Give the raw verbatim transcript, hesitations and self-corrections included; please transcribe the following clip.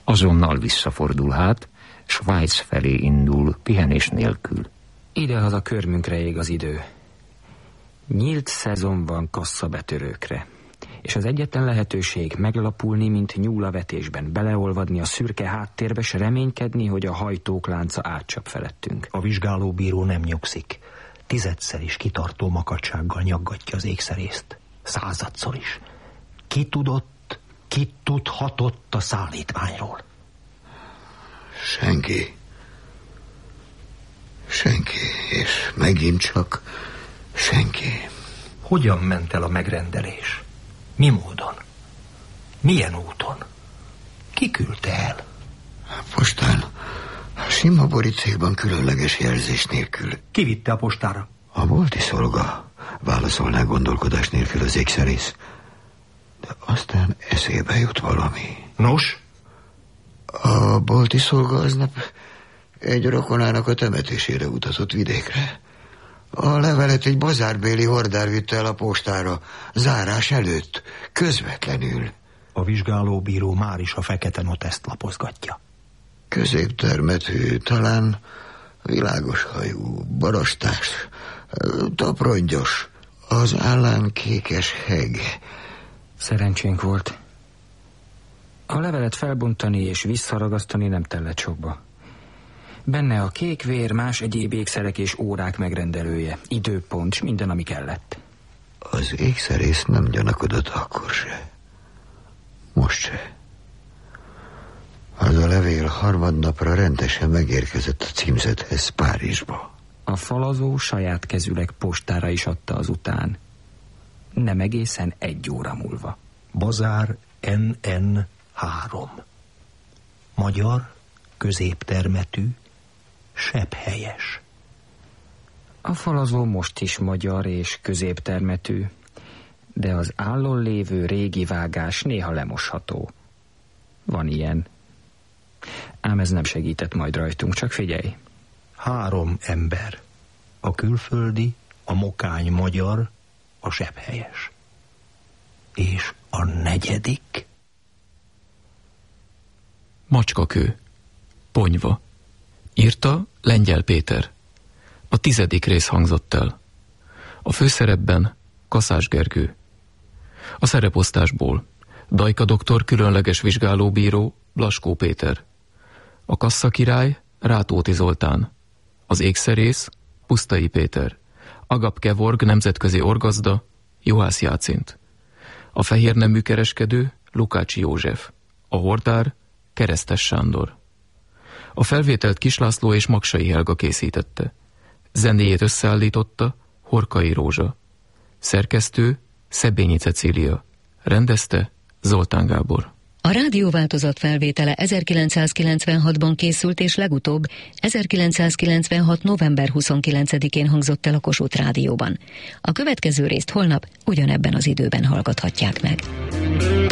Azonnal visszafordul hát, Svájc felé indul pihenés nélkül. Idehaza körmünkre ég az idő. Nyílt szezon van kasszabetörőkre, és az egyetlen lehetőség meglapulni, mint nyúl a vetésben, beleolvadni a szürke háttérbe, s reménykedni, hogy a hajtók lánca átcsap felettünk. A vizsgálóbíró nem nyugszik. Tizedszer is kitartó makacsággal nyaggatja az ékszerészt. Századszor is. Ki tudott, ki tudhatott a szállítványról? Senki. Senki, és megint csak senki. Hogyan ment el a megrendelés? Mi módon? Milyen úton? Ki küldte el? Postán, a sima borítékban, különleges jelzés nélkül. Ki vitte a postára? A bolti szolga, válaszolná gondolkodás nélkül az ékszerész. De aztán eszébe jut valami. Nos? A bolti szolga aznap egy rokonának a temetésére utazott vidékre. A levelet egy bazárbéli hordár vitte el a postára, zárás előtt, közvetlenül. A vizsgálóbíró már is a fekete noteszt lapozgatja. Középtermetű, talán világos hajú, barostás, taprongyos, az állán kékes heg. Szerencsénk volt. A levelet felbontani és visszaragasztani nem tellett sokba. Benne a kék vér, más egyéb ékszerek és órák megrendelője, időpont, s minden, ami kellett. Az ékszerész nem gyanakodott akkor se. Most se. Az a levél harmadnapra rendesen megérkezett a címzethez Párizsba. A falazó saját kezüleg postára is adta azután. Nem egészen egy óra múlva. Bazár en en három. Magyar, középtermetű, sebhelyes. A falazó most is magyar és középtermetű, de az állon lévő régi vágás néha lemosható. Van ilyen. Ám ez nem segített majd rajtunk, csak figyelj. Három ember. A külföldi, a mokány magyar, a sebhelyes. És a negyedik? Macskakő. Ponyva. Írta Lengyel Péter. A tizedik rész hangzott el. A főszerepben Kaszás Gergő. A szereposztásból Dajka doktor különleges vizsgálóbíró Blaskó Péter. A kasszakirály Rátóti Zoltán. Az ékszerész Pusztai Péter. Agap Kevorg nemzetközi orgazda Juhász Jácint. A fehérnemű kereskedő Lukács József. A hordár Keresztes Sándor. A felvételt Kislászló és Maksai Helga készítette. Zenéjét összeállította Horkai Rózsa. Szerkesztő Szebényi Cecília. Rendezte Zoltán Gábor. A rádióváltozat felvétele ezerkilencszázkilencvenhatban készült, és legutóbb ezerkilencszázkilencvenhat november huszonkilencedikén hangzott el a Kossuth Rádióban. A következő részt holnap ugyanebben az időben hallgathatják meg.